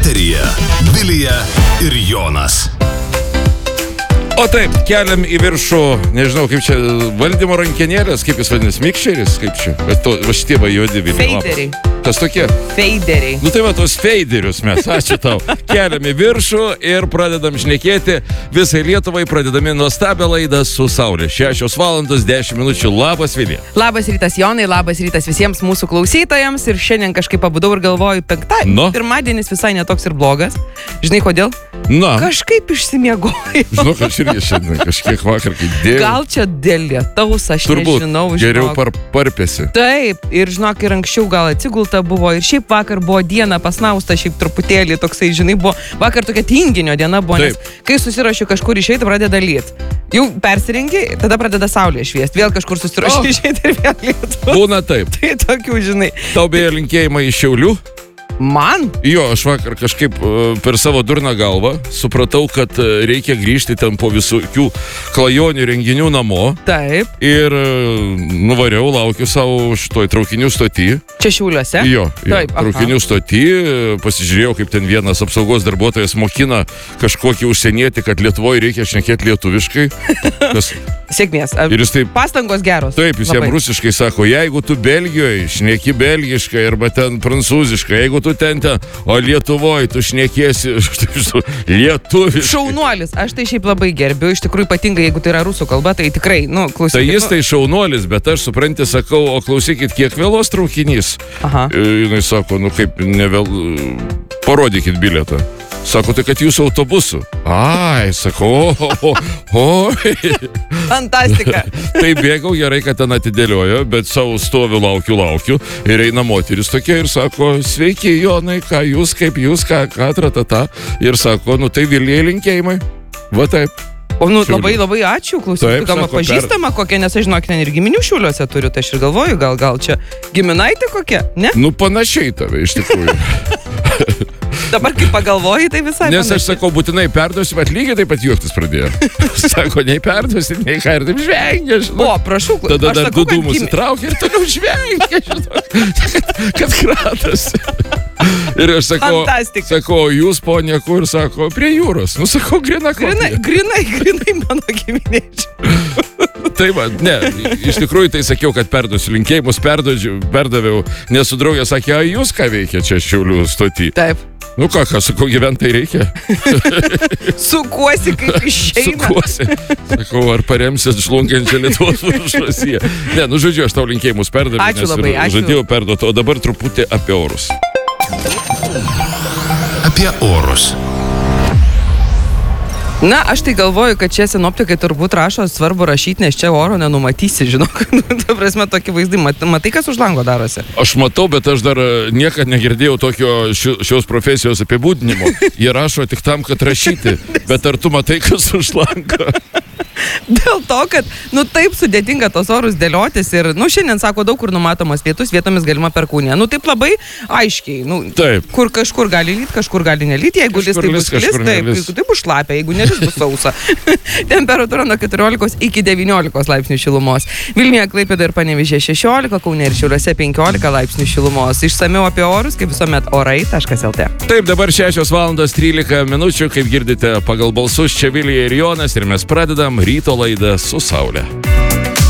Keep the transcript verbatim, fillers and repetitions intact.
Eteryje Vilija ir Jonas. O taip, keliam į viršų, nežinau, kaip čia, valdymo rankenėlės, kaip jis vadinasi, mikšeris, kaip čia, bet to, va šitie va juodi Vilija. Feideriai. Kas tokie? Feideriai. Nu tai va, tos feiderius mes, ačiū tau. Keliam į viršų ir pradedam šnekėti visai Lietuvai, pradedami nuostabią laidą su Saulė. šešios valandos dešimt minučių. Labas, Vilija. Labas rytas, Jonai, labas rytas visiems mūsų klausytojams. Ir šiandien kažkaip pabudau ir galvoju, penktadienis, Nu? pirmadienis visai netoks ir blogas. Žinai kodėl? Na, Kažkaip išsimiegojau. žinau, kad aš irgi šiandien kažkiek vakar, kai dėjau. Gal čia dėl lietaus, aš Turbūt nežinau. geriau žinok. par, parpėsi. Taip, ir žinok, ir anksčiau gal atsigulta buvo, ir šiaip vakar buvo diena pasnausta, šiaip truputėlį toksai, žinai, buvo, vakar tokia tinginio diena buvo, nes Taip. kai susirašiu kažkur išeiti, pradeda lyt. Jau persirengi, tada pradeda saulė šviesti, vėl kažkur susirašiu O. išeiti ir vėl lyt. Būna taip. Tai tokių, žinai. Tau beje linkėjimai iš Šiaulių. Man? Jo, aš vakar kažkaip e, per savo durną galvą supratau, kad e, reikia grįžti ten po visokių klajonių renginių namo. Taip. Ir e, nuvariau, laukiu savo šitoj traukinių stoty. Čia Šiauliuose? Jo, jo Taip, aha. traukinių stoty. e, Pasižiūrėjau, kaip ten vienas apsaugos darbuotojas mokina kažkokį užsienietį, kad Lietuvoje reikia šnekėti lietuviškai. Kas, Sėkmės. ir jis taip... Pastangos geros. Taip, jis jam Labai. rusiškai sako, jeigu tu Belgijoje šneki belgiškai arba ten prancūziškai, jeigu tu ten ten, o Lietuvoje tu šnekėsi lietuviškai. Šaunuolis, aš tai šiaip labai gerbiu, iš tikrųjų ypatingai, jeigu tai yra rusų kalba, tai tikrai, nu, klausykit. Tai jis nu- tai šaunuolis, bet aš supranti, sakau, o klausykit, kiek vėlos traukinys. Aha. E, Jis sako, nu kaip, nevėl, parodykit bilietą. Sako, tai kad jūsų autobusu. Ai, sako, o, o, o. Fantastika. Tai bėgau, gerai, kad ten atidėliojo, bet savo stoviu, laukiu, laukiu. Ir eina moteris tokia ir sako, sveiki, Jonai, ką jūs, kaip jūs, ką, ką tratata. Ir sako, nu tai Vilijai linkėjimai. Va taip. O, nu, Šiaulių. labai labai ačiū, klausykit, Taip, gal sako, pažįstama kokia, nes aš žinok, ten ir giminių Šiauliuose turiu, tai aš ir galvoju, gal, gal čia giminaitė kokia, ne? Nu panašiai tave, iš tikrųjų. Dabar kai pagalvoji, tai visai Nes aš panašiai. sakau, būtinai perduosiu, bet lygiai taip pat juoktis pradėjo. Sako, nei perduosi, nei ką, ir taip žvengia, žinau. O, prašau, kla- Tada aš dar sakau, du kad dūmus gimė- įtraukia ir toliau žvengia, žinau, kad, kad kratosi. Ir aš sakau, Fantastika. sakau, jūs po niekur, sako, prie jūros. Nu, sakau, grina Grinai, kopija. grinai, grinai mano giminė. Tai va, ne, iš tikrųjų tai sakiau, kad perduosiu linkėjimus, perdodžiu- perdaviau, nes su draugė sakė, a jūs ką veikia čia Šiaulių stoty? Taip. Nu ką, ką, sakau, gyventai reikia. Sukuosi, kaip išeina. Sukuosi. Sakau, ar paremsit žlungančią Lietuvos Rusiją? Ne, nu žodžiu, aš tau linkėjimus perdaviau. Ačiū nes labai, ir ačiū. Žadėjau perduoti, o dabar truputį apie orus. Apie orus. Na, aš tai galvoju, kad čia sinoptikai turbūt rašo svarbu rašyti, nes čia oro nenumatysi, žinok. Ta prasme, tokį vaizdį. Mat, matai, kas už lango darosi? Aš matau, bet aš dar e, niekad negirdėjau tokio ši, šios profesijos apibūdinimo. Jie rašo tik tam, kad rašyti. Bet ar tu matai, kas už lango? Dėl to, kad, nu, taip sudėtinga tos orus dėliotis ir, nu, šiandien, sako, daug kur numatomas lietus, vietomis galima perkūnija. Nu, taip labai aiškiai, nu, Taip. kur kažkur gali lyt, kažkur gali nelyt, jeigu lis, Kažkur tai bus lis, lis, kažkur taip, nelis. jeigu tai bus šlapia, jeigu nelis bus sausa. Temperatūra nuo keturiolikos iki devyniolikos laipsnių šilumos. Vilniuje, Klaipėdoje ir Panevėžyje šešiolika, Kaune ir Šiauliuose penkiolika laipsnių šilumos. Išsamiau apie orus, kaip visuomet, orai taškas lt. Taip, dabar šešios valandos trylika minučių, kaip girdite pagal balsus, čia Vilija ir Jonas ir mes pradedam ryto laidą su Saulė.